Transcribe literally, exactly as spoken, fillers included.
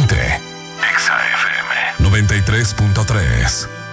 Ponte. Exa F M noventa y tres punto tres.